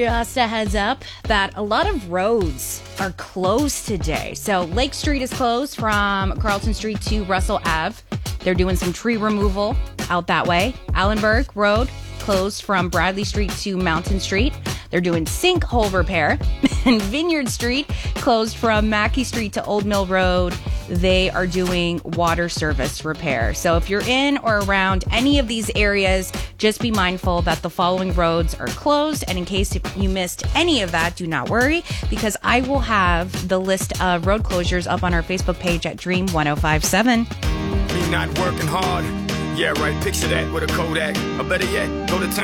Just a heads up that a lot of roads are closed today. So Lake Street is closed from Carlton Street to Russell Ave. They're doing some tree removal out that way. Allenberg Road closed from Bradley Street to Mountain Street. They're doing sinkhole repair. And Vineyard Street closed from Mackey Street to Old Mill Road. They are doing water service repair. So if you're in or around any of these areas, just be mindful that the following roads are closed. And in case you missed any of that, do not worry, because I will have the list of road closures up on our Facebook page at Dream 1057. Me not working hard. Yeah, right. Picture that with a Kodak. Or better yet, go to town.